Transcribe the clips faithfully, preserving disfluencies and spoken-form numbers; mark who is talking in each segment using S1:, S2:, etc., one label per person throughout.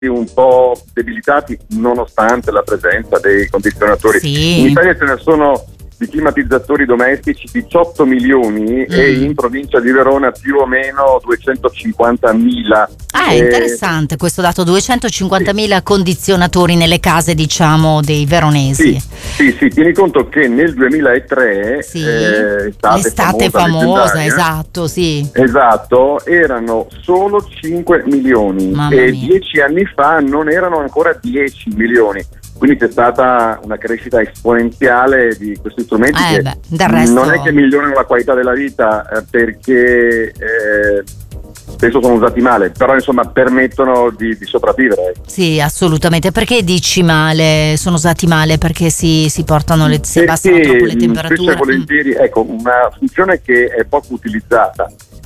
S1: un po' debilitati nonostante la presenza dei condizionatori.
S2: Sì.
S1: In Italia ce ne sono di climatizzatori domestici diciotto milioni mm. e in provincia di Verona più o meno duecentocinquantamila.
S2: Ah, è
S1: eh,
S2: interessante questo dato, duecentocinquantamila sì. condizionatori nelle case, diciamo, dei veronesi.
S1: Sì, sì, sì, tieni conto che nel duemilatré,
S2: sì.
S1: eh, estate
S2: l'estate
S1: famosa,
S2: famosa esatto, sì.
S1: Esatto, erano solo cinque milioni.
S2: Mamma
S1: e
S2: mia.
S1: dieci anni fa non erano ancora dieci milioni. Quindi c'è stata una crescita esponenziale di questi strumenti
S2: eh
S1: che
S2: beh, del resto...
S1: non è che migliorano la qualità della vita eh, perché eh, spesso sono usati male, però insomma permettono di, di sopravvivere.
S2: Sì, assolutamente. Perché dici male? Sono usati male perché si, si portano le, si abbassano troppo le temperature?
S1: Spesso e volentieri, ecco, una funzione che è poco utilizzata,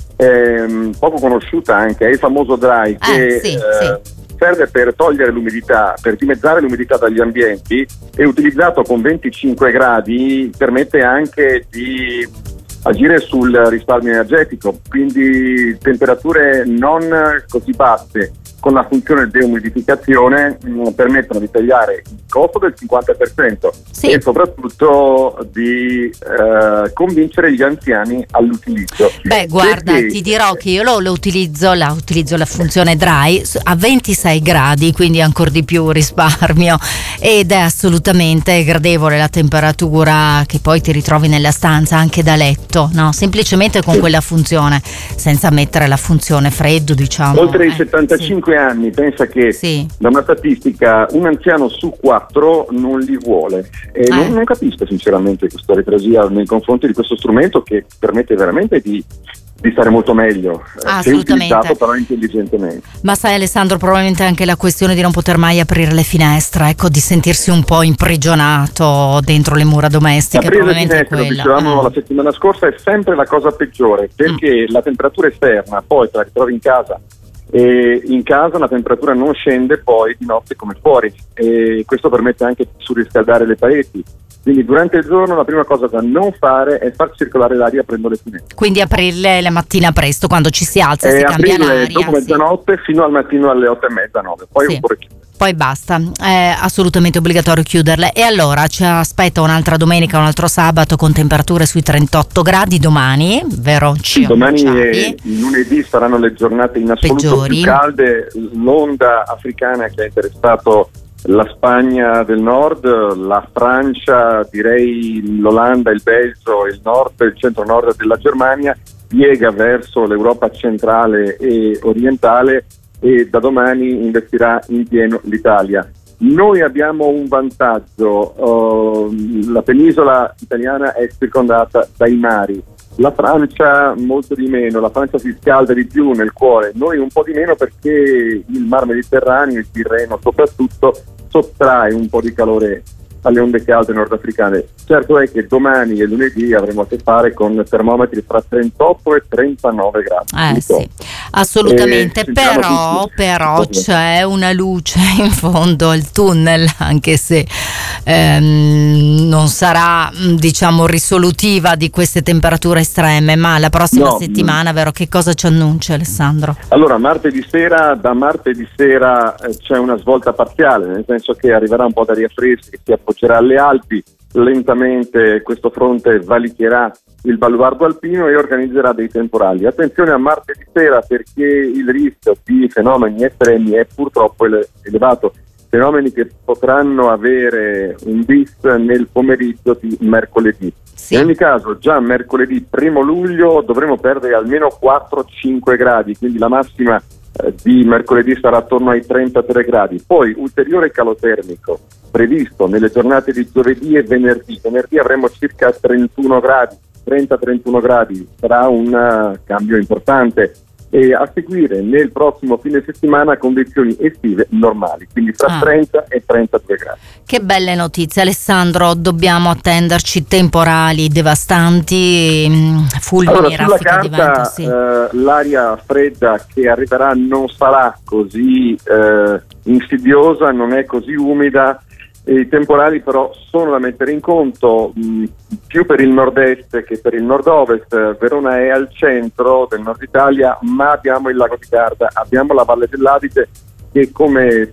S1: ehm, poco conosciuta anche, è il famoso dry che
S2: eh, sì,
S1: eh,
S2: sì.
S1: serve per togliere l'umidità, per dimezzare l'umidità dagli ambienti, e utilizzato con venticinque gradi permette anche di agire sul risparmio energetico, quindi temperature non così basse con la funzione deumidificazione mh, permettono di tagliare il costo del cinquanta per cento
S2: sì.
S1: e soprattutto di eh, convincere gli anziani all'utilizzo.
S2: Beh, guarda,
S1: Perché?
S2: ti dirò che io lo, lo utilizzo, la utilizzo la funzione dry a ventisei gradi, quindi ancora di più risparmio, ed è assolutamente gradevole la temperatura che poi ti ritrovi nella stanza anche da letto, no? Semplicemente con
S1: sì.
S2: quella funzione, senza mettere la funzione freddo, diciamo.
S1: Oltre i
S2: eh,
S1: settantacinque
S2: sì.
S1: anni, pensa che
S2: sì.
S1: da una statistica un anziano su quattro non li vuole e
S2: eh.
S1: non, non capisco sinceramente questa retrosia nei confronti di questo strumento che permette veramente di, di stare molto meglio,
S2: ah,
S1: se utilizzato però intelligentemente.
S2: Ma sai Alessandro, probabilmente anche la questione di non poter mai aprire le finestre, ecco, di sentirsi un po' imprigionato dentro le mura domestiche.
S1: Aprire le
S2: probabilmente
S1: finestre,
S2: è
S1: lo
S2: quella.
S1: dicevamo
S2: ah.
S1: la settimana scorsa, è sempre la cosa peggiore perché mm. la temperatura esterna poi te la ritrovi in casa e in casa la temperatura non scende poi di notte come fuori e questo permette anche di surriscaldare le pareti. Quindi durante il giorno la prima cosa da non fare è far circolare l'aria aprendo le finestre.
S2: Quindi aprirle la mattina presto quando ci si alza,
S1: eh,
S2: si cambia l'aria.
S1: Dopo mezzanotte sì. fino al mattino alle otto e mezza, nove, poi
S2: sì.
S1: un po' chiudere.
S2: Poi basta, è assolutamente obbligatorio chiuderle. E allora ci aspetta un'altra domenica, un altro sabato con temperature sui trentotto gradi domani, vero? Ci
S1: domani e lunedì saranno le giornate in assoluto
S2: peggiori.
S1: Più calde, l'onda africana che ha interessato la Spagna del nord, la Francia, direi l'Olanda, il Belgio, il nord, il centro-nord della Germania, piega verso l'Europa centrale e orientale e da domani investirà in pieno l'Italia. Noi abbiamo un vantaggio, uh, la penisola italiana è circondata dai mari, la Francia molto di meno, la Francia si scalda di più nel cuore, noi un po' di meno perché il mar Mediterraneo, il Tirreno soprattutto, sottrae un po' di calore alle onde calde nordafricane. Certo è che domani e lunedì avremo a che fare con termometri fra trentotto e trentanove gradi.
S2: Eh sì, assolutamente, eh, però, però c'è una luce in fondo al tunnel, anche se ehm, non sarà, diciamo, risolutiva di queste temperature estreme, ma la prossima no, settimana, vero, che cosa ci annuncia Alessandro?
S1: Allora, martedì sera, da martedì sera eh, c'è una svolta parziale, nel senso che arriverà un po' d'aria fresca che si appoggerà alle Alpi, lentamente questo fronte valicherà il baluardo alpino e organizzerà dei temporali. Attenzione a martedì sera perché il rischio di fenomeni estremi è purtroppo ele- elevato, fenomeni che potranno avere un bis nel pomeriggio di mercoledì. Sì. In ogni caso già mercoledì primo luglio dovremo perdere almeno quattro cinque gradi, quindi la massima eh, di mercoledì sarà attorno ai trentatré gradi. Poi ulteriore calo termico previsto nelle giornate di giovedì e venerdì. Venerdì avremo circa trentuno gradi, trenta trentuno gradi, sarà un uh, cambio importante. E a seguire nel prossimo fine settimana condizioni estive normali, quindi tra ah. trenta e trentadue gradi.
S2: Che belle notizie Alessandro, dobbiamo attenderci temporali devastanti, fulmini,
S1: allora, sulla carta
S2: di vento, sì.
S1: eh, l'aria fredda che arriverà non sarà così eh, insidiosa, non è così umida. I temporali però sono da mettere in conto mh, più per il nord-est che per il nord-ovest. Verona è al centro del nord Italia, ma abbiamo il lago di Garda, abbiamo la Valle dell'Adige che come